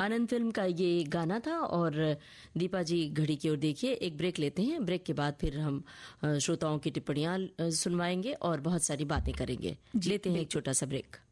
आनंद film का ये गाना था और दीपा जी घड़ी की ओर देखिए, एक ब्रेक लेते हैं। ब्रेक के बाद फिर हम श्रोताओं की टिप्पणियां सुनवाएंगे और बहुत सारी बातें करेंगे। लेते हैं एक छोटा सा ब्रेक।